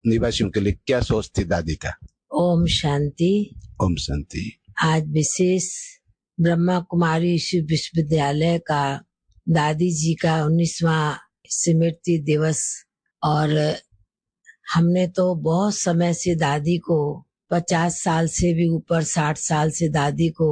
निवासियों के लिए क्या सोच थी दादी का? ओम शांति। ओम शांति। आज विशेष ब्रह्मा कुमारी विश्वविद्यालय का दादी जी का 19वां स्मृति दिवस, और हमने तो बहुत समय से दादी को 50 साल से भी ऊपर 60 साल से दादी को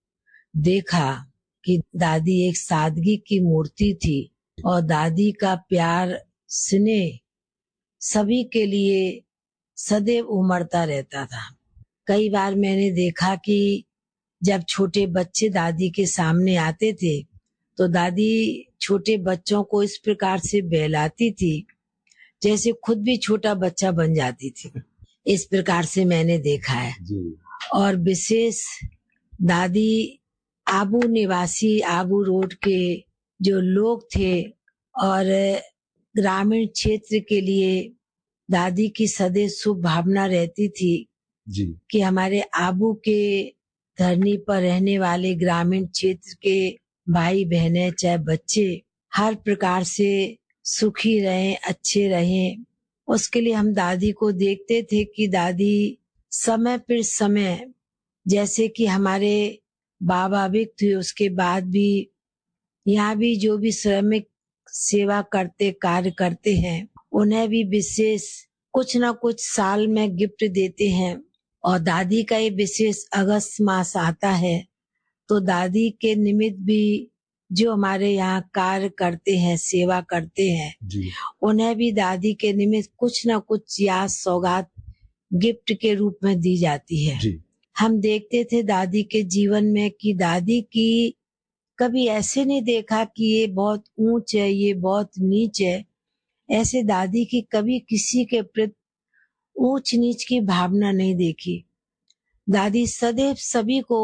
देखा कि दादी एक सादगी की मूर्ति थी और दादी का प्यार स्नेह सभी के लिए सदैव उमड़ता रहता था। कई बार मैंने देखा कि जब छोटे बच्चे दादी के सामने आते थे तो दादी छोटे बच्चों को इस प्रकार से बहलाती थी जैसे खुद भी छोटा बच्चा बन जाती थी। इस प्रकार से मैंने देखा है जी। और विशेष दादी आबू निवासी, आबू रोड के जो लोग थे और ग्रामीण क्षेत्र के लिए दादी की सदैव शुभ भावना रहती थी जी। कि हमारे आबू के धरनी पर रहने वाले ग्रामीण क्षेत्र के भाई बहने चाहे बच्चे हर प्रकार से सुखी रहें, अच्छे रहें। उसके लिए हम दादी को देखते थे कि दादी समय पर समय, जैसे कि हमारे बाबा भी थे उसके बाद भी यहाँ भी जो भी श्रमिक सेवा करते कार्य करते हैं उन्हें भी विशेष कुछ न कुछ साल में गिफ्ट देते हैं। और दादी का ये विशेष अगस्त मास आता है तो दादी के निमित्त भी जो हमारे यहाँ कार्य करते हैं, सेवा करते हैं जी। उन्हें भी दादी के निमित्त कुछ न कुछ याद सौगात गिफ्ट के रूप में दी जाती है जी। हम देखते थे दादी के जीवन में कि दादी की कभी ऐसे नहीं देखा कि ये बहुत ऊंच है, ये बहुत नीच है। ऐसे दादी की कभी किसी के प्रति ऊंच नीच की भावना नहीं देखी। दादी सदैव सभी को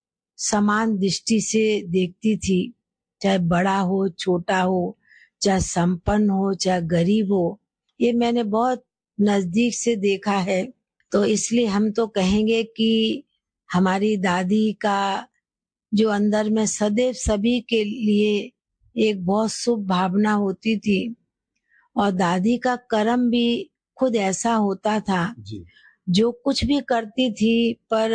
समान दृष्टि से देखती थी, चाहे बड़ा हो, छोटा हो, चाहे संपन्न हो, चाहे गरीब हो। ये मैंने बहुत नजदीक से देखा है। तो इसलिए हम तो कहेंगे कि हमारी दादी का जो अंदर में सदैव सभी के लिए एक बहुत शुभ भावना होती थी और दादी का कर्म भी खुद ऐसा होता था जी। जो कुछ भी करती थी पर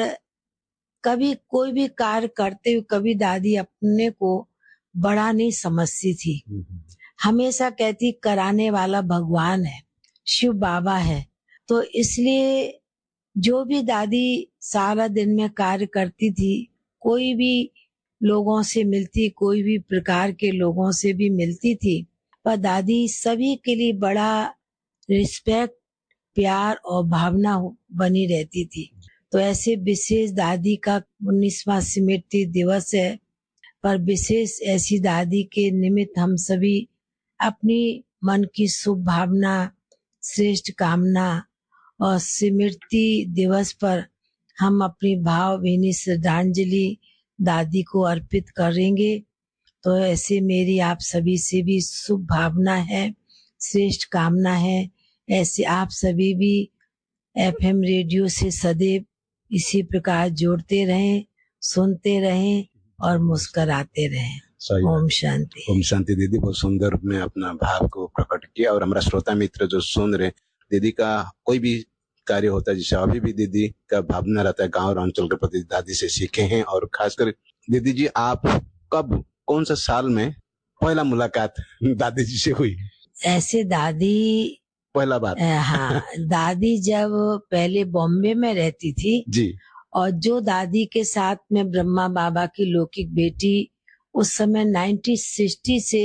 कभी कोई भी कार्य करते हुए कभी दादी अपने को बड़ा नहीं समझती थी। हमेशा कहती कराने वाला भगवान है, शिव बाबा है। तो इसलिए जो भी दादी सारा दिन में कार्य करती थी, कोई भी लोगों से मिलती, कोई भी प्रकार के लोगों से भी मिलती थी, पर दादी सभी के लिए बड़ा रिस्पेक्ट, प्यार और भावना बनी रहती थी। तो ऐसे विशेष दादी का 19वां स्मृति दिवस है, पर विशेष ऐसी दादी के निमित्त हम सभी अपनी मन की शुभ भावना, श्रेष्ठ कामना और स्मृति दिवस पर हम अपनी भावभीनी श्रद्धांजलि दादी को अर्पित करेंगे। तो ऐसे मेरी आप सभी से भी शुभ भावना है, श्रेष्ठ कामना है। ऐसे आप सभी भी एफएम रेडियो से सदैव इसी प्रकार जोड़ते रहें, सुनते रहें और मुस्कुराते रहें। ओम शांति। ओम शांति। दीदी बहुत सुंदर रूप में अपना भाव को प्रकट किया। और हमारा श्रोता मित्र जो सुन रहे, दीदी का कोई भी कार्य होता है जिसे अभी भी दीदी का भावना रहता है गांव और अंचल के प्रति, दादी से सीखे हैं। और खासकर दीदी जी, आप कब, कौन सा साल में पहला मुलाकात दादी जी से हुई? ऐसे दादी पहला बार हाँ, दादी जब पहले बॉम्बे में रहती थी जी, और जो दादी के साथ में ब्रह्मा बाबा की लौकिक बेटी उस समय 1960 से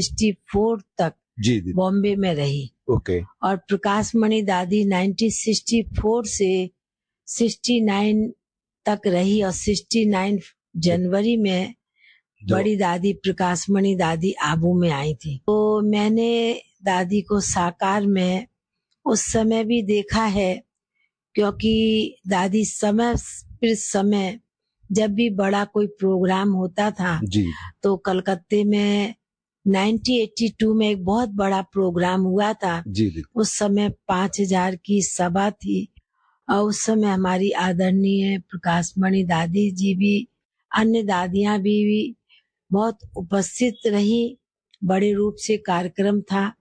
64 तक जी बॉम्बे में रही। ओके। और प्रकाश मणि दादी 1964 से 69 तक रही और 69 जनवरी में बड़ी दादी प्रकाश मणि दादी आबू में आई थी। तो मैंने दादी को साकार में उस समय भी देखा है, क्योंकि दादी समय फिर समय जब भी बड़ा कोई प्रोग्राम होता था जी। तो कलकत्ते में 1982 में एक बहुत बड़ा प्रोग्राम हुआ था जी। उस समय 5000 की सभा थी और उस समय हमारी आदरणीय प्रकाश मणि दादी जी भी, अन्य दादियां भी बहुत उपस्थित रही। बड़े रूप से कार्यक्रम था।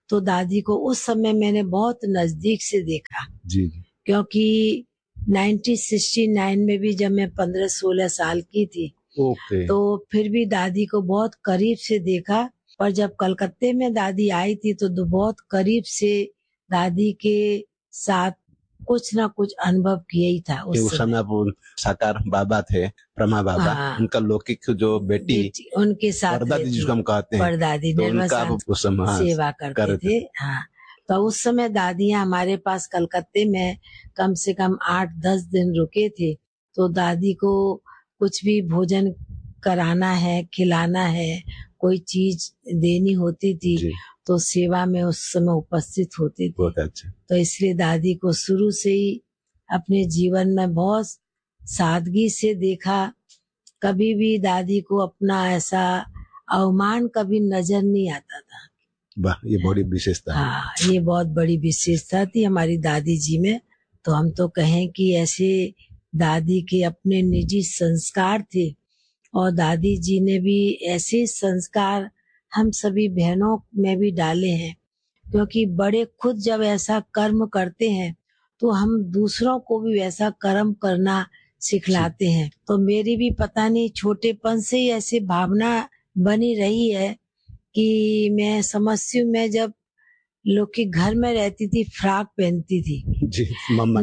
तो दादी को उस समय मैंने बहुत नजदीक से देखा। जी। क्योंकि 1969 में भी जब मैं 15-16 साल की थी, ओके। तो फिर भी दादी को बहुत करीब से देखा। पर जब कलकत्ते में दादी आई थी तो बहुत करीब से दादी के साथ कुछ ना कुछ अनुभव किया ही था कि उस उस समय वो साकार बाबा थे, ब्रह्मा बाबा, हाँ, उनका लौकिक जो बेटी उनके साथ परदादी जिसको हम कहते हैं, परदादी तो निर्मल उनका साथ उस समय सेवा करते थे। हाँ, तो उस समय दादियाँ हमारे पास कलकत्ते में कम से कम 8-10 दिन रुके थे। तो दादी को कुछ भी भोजन कराना है, खिलाना है, कोई चीज देनी होती थी तो सेवा में उस समय उपस्थित होती थी। बहुत अच्छा। तो इसलिए दादी को शुरू से ही अपने जीवन में बहुत सादगी से देखा। कभी भी दादी को अपना ऐसा अवमान कभी नजर नहीं आता था। वाह, ये बड़ी विशेषता है। हाँ, ये बहुत बड़ी विशेषता थी हमारी दादी जी में। तो हम तो कहें कि ऐसे दादी के अपने निजी संस्कार थे और दादी जी ने भी ऐसे संस्कार हम सभी बहनों में भी डाले हैं। क्योंकि बड़े खुद जब ऐसा कर्म करते हैं तो हम दूसरों को भी वैसा कर्म करना सिखलाते हैं। तो मेरी भी पता नहीं छोटेपन से ही ऐसी भावना बनी रही है कि मैं समझती हूँ, मैं जब लोग के घर में रहती थी फ्रॉक पहनती थी। जी, मम्मा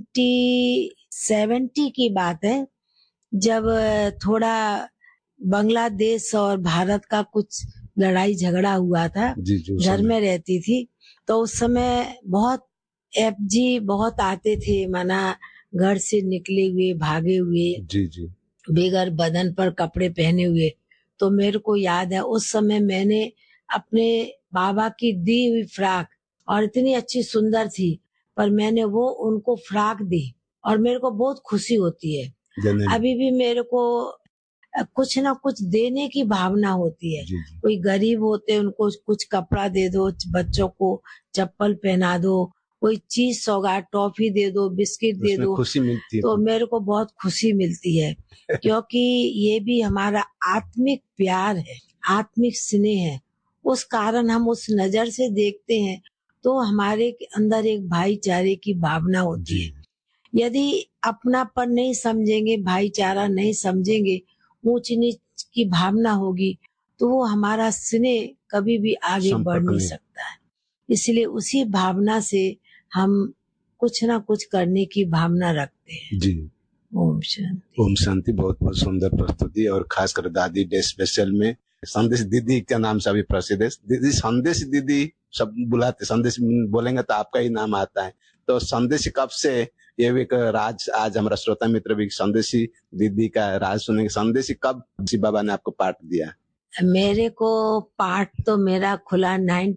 1970 की बात है, जब थोड़ा बांग्लादेश और भारत का कुछ लड़ाई झगड़ा हुआ था। घर में रहती थी तो उस समय बहुत एफजी बहुत आते थे, माना घर से निकले हुए, भागे हुए, बेगर बदन पर कपड़े पहने हुए। तो मेरे को याद है उस समय मैंने अपने बाबा की दी हुई फ्रॉक, और इतनी अच्छी सुंदर थी, पर मैंने वो उनको फ्रॉक दी और मेरे को बहुत खुशी होती है। अभी भी मेरे को कुछ ना कुछ देने की भावना होती है। कोई गरीब होते उनको कुछ कपड़ा दे दो, बच्चों को चप्पल पहना दो, कोई चीज सौगात टॉफी दे दो, बिस्किट दे दो, खुशी मिलती है। तो मेरे को बहुत खुशी मिलती है। क्योंकि ये भी हमारा आत्मिक प्यार है, आत्मिक स्नेह है। उस कारण हम उस नजर से देखते हैं तो हमारे अंदर एक भाईचारे की भावना होती है। यदि अपनापन नहीं समझेंगे, भाईचारा नहीं समझेंगे, ऊंच नीच की भावना होगी, तो वो हमारा स्नेह कभी भी आगे बढ़ नहीं सकता है। इसलिए उसी भावना से हम कुछ ना कुछ करने की भावना रखते हैं। जी। ओम शांति। ओम शांति। बहुत बहुत सुंदर प्रस्तुति, और खासकर दादी डे स्पेशल में संदेश दीदी का नाम से अभी प्रसिद्ध है। दीदी, संदेश दीदी सब बुलाते, संदेश बोलेंगे तो आपका ही नाम आता है। तो संदेश कब से, ये भी एक राज, आज हमारा श्रोता मित्र भी संदेशी दीदी का राज सुनेंगे। संदेशी कब शिव बाबा ने आपको पाठ दिया? मेरे को पाठ तो मेरा खुला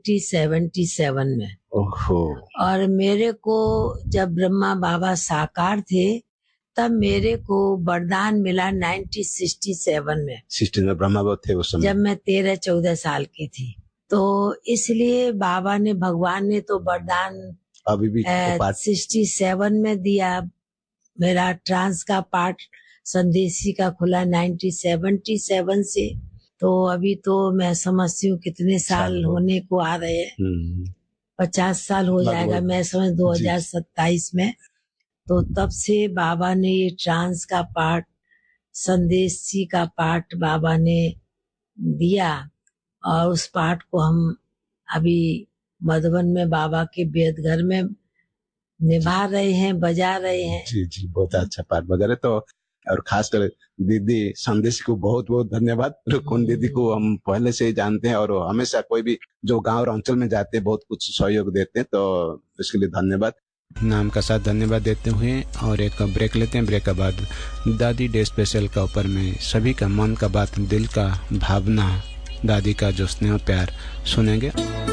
1977 में। ओहो। और मेरे को जब ब्रह्मा बाबा साकार थे तब मेरे को वरदान मिला 1967 में। 16 में ब्रह्मा बाबा थे उस समय, जब मैं 13-14 साल की थी। तो इसलिए बाबा ने, भगवान ने तो वरदान अभी भी 67 में दिया। मेरा ट्रांस का पाठ संदेशी का खुला 1977 से। तो अभी तो मैं समझती हूँ कितने साल होने को आ रहे हैं, 50 साल हो जाएगा मैं समझ 2027 में। तो तब से बाबा ने ये ट्रांस का पाठ, संदेशी का पाठ बाबा ने दिया, और उस पाठ को हम अभी मधुबन में बाबा के बेद घर में निभा रहे हैं, बजा रहे हैं। जी जी, बहुत अच्छा पाठ बजा रहे। तो और खासकर दीदी संदेश को बहुत बहुत धन्यवाद। रुकुन दीदी को हम पहले से ही जानते हैं, और हमेशा कोई भी जो गांव और अंचल में जाते हैं बहुत कुछ सहयोग देते हैं, तो इसके लिए धन्यवाद। नाम का साथ धन्यवाद देते हुए और एक ब्रेक लेते हैं। ब्रेक के बाद दादी डे स्पेशल का ऊपर में सभी का मन का बात, दिल का भावना, दादी का जो स्नेह प्यार सुनेंगे।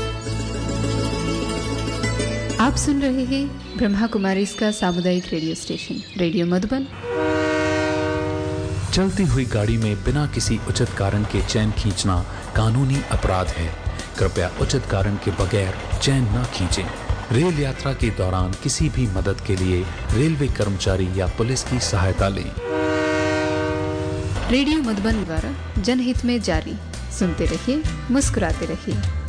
आप सुन रहे हैं ब्रह्मा कुमारी इसका सामुदायिक रेडियो स्टेशन रेडियो मधुबन। चलती हुई गाड़ी में बिना किसी उचित कारण के चैन खींचना कानूनी अपराध है। कृपया उचित कारण के बगैर चैन न खींचें। रेल यात्रा के दौरान किसी भी मदद के लिए रेलवे कर्मचारी या पुलिस की सहायता लें। रेडियो मधुबन द्वारा जनहित में जारी। सुनते रहिए, मुस्कुराते रहिए।